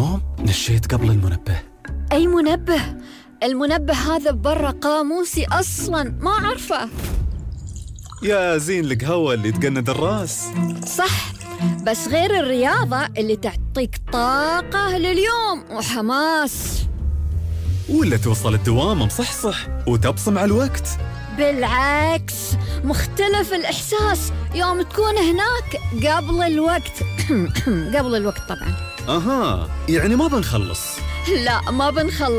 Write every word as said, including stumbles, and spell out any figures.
اليوم نشيت قبل المنبه. أي منبه؟ المنبه هذا برا قاموسي أصلاً ما أعرفه. يا زين القهوة اللي تقند الراس. صح، بس غير الرياضة اللي تعطيك طاقة لليوم وحماس. ولا توصل الدوام مصحصح وتبصم على الوقت. بالعكس، مختلف الإحساس يوم تكون هناك قبل الوقت. قبل الوقت طبعاً. أها، يعني ما بنخلص. لا، ما بنخلص.